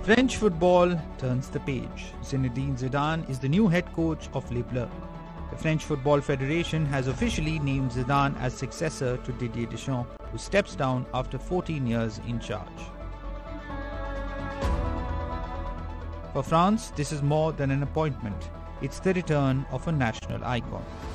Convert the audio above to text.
French football turns the page. Zinedine Zidane is the new head coach of Les Bleus. The French Football Federation has officially named Zidane as successor to Didier Deschamps, who steps down after 14 years in charge. For France, this is more than an appointment. It's the return of a national icon.